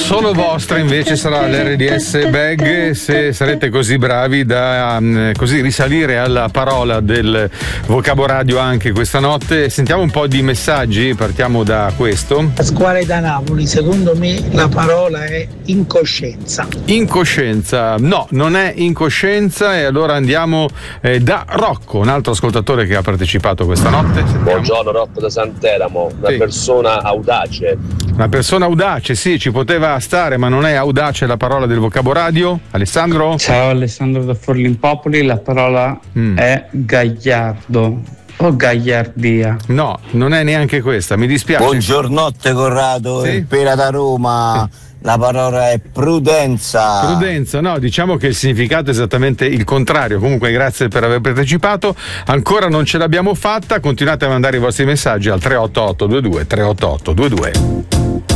solo vostra invece sarà l'RDS Bag, se sarete così bravi da così risalire alla parola del Vocabo Radio anche questa notte. Sentiamo un po' di messaggi, partiamo da questo. Pasquale da Napoli, secondo me la parola è incoscienza. Incoscienza, no, non è incoscienza, e allora andiamo da Rocco, un altro ascoltatore che ha partecipato questa notte. Sentiamo. Buongiorno, Rocco da Santeramo, una persona audace. Una persona audace, sì, ci poteva stare, ma non è audace la parola del Vocabo Radio. Alessandro? Ciao, Alessandro da Forlimpopoli, la parola è gagliardo o gagliardia. No, non è neanche questa, mi dispiace. Buongiornotte Corrado, sì? Pera da Roma. La parola è prudenza. Prudenza, no, diciamo che il significato è esattamente il contrario. Comunque grazie per aver partecipato. Ancora non ce l'abbiamo fatta, continuate a mandare i vostri messaggi al 388 22 388 22.